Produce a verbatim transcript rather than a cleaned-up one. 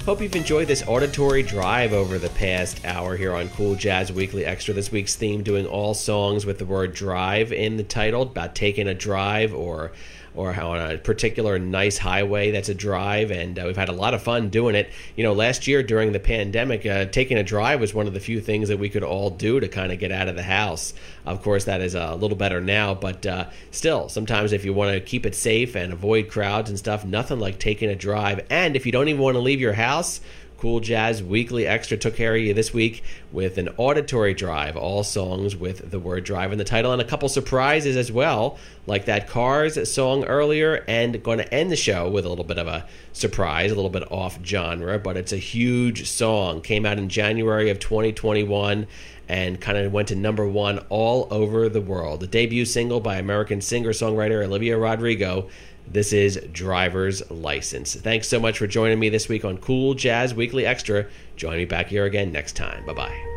Hope you've enjoyed this auditory drive over the past hour here on Cool Jazz Weekly Extra. This week's theme doing all songs with the word drive in the title, about taking a drive or or on a particular nice highway that's a drive, and uh, we've had a lot of fun doing it. You know, last year during the pandemic, uh, taking a drive was one of the few things that we could all do to kind of get out of the house. Of course, that is a little better now, but uh, still, sometimes if you want to keep it safe and avoid crowds and stuff, nothing like taking a drive. And if you don't even want to leave your house, Cool Jazz Weekly Extra took care of you this week with an auditory drive, all songs with the word drive in the title, and a couple surprises as well, like that Cars song earlier, and going to end the show with a little bit of a surprise, a little bit off genre, but it's a huge song. Came out in January of twenty twenty-one and kind of went to number one all over the world. The debut single by American singer-songwriter Olivia Rodrigo. This is Driver's License. Thanks so much for joining me this week on Cool Jazz Weekly Extra. Join me back here again next time. Bye-bye.